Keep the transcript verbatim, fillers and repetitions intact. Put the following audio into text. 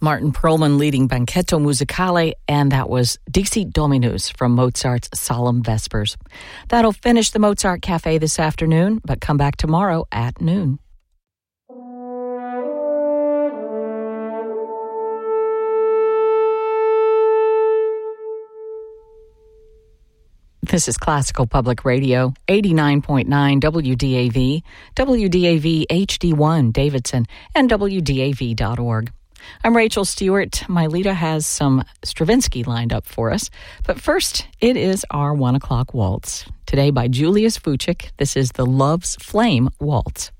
Martin Perlman leading Banchetto Musicale, and that was Dixie Dominus from Mozart's Solemn Vespers. That'll finish the Mozart Cafe this afternoon, but come back tomorrow at noon. This is Classical Public Radio, eighty-nine point nine W D A V, W D A V H D one Davidson, and W D A V dot org. I'm Rachel Stewart. Mylita has some Stravinsky lined up for us. But first, it is our one o'clock waltz. Today by Julius Fuchik. This is the Love's Flame Waltz.